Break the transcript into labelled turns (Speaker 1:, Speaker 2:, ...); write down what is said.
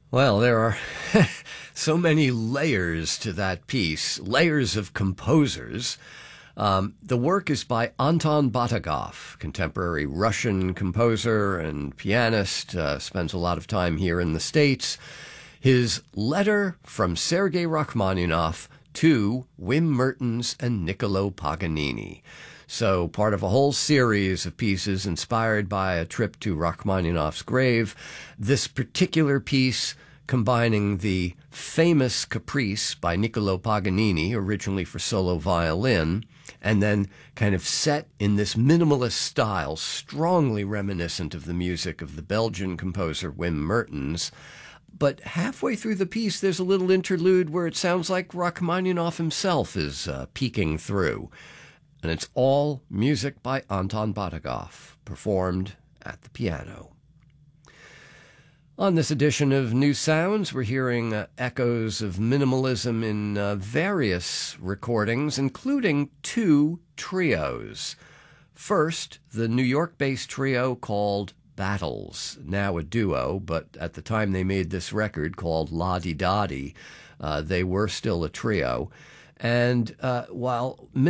Speaker 1: Well, there are so many layers to that piece, layers of composers. The work is by Anton Batagov, contemporary Russian composer and pianist, spends a lot of time here in the States. His letter from Sergei Rachmaninoff to Wim Mertens and Niccolo Paganini. So part of a whole series of pieces inspired by a trip to Rachmaninoff's grave. This particular piece combining the famous Caprice by Niccolo Paganini, originally for solo violin, and then kind of set in this minimalist style, strongly reminiscent of the music of the Belgian composer Wim Mertens. But halfway through the piece, there's a little interlude where it sounds like Rachmaninoff himself is peeking through. And it's all music by Anton Batagov, performed at the piano. On this edition of New Sounds, we're hearing echoes of minimalism in various recordings, including two trios. First, the New York-based trio called Battles, now a duo, but at the time they made this record called La Di Da Di, they were still a trio. And while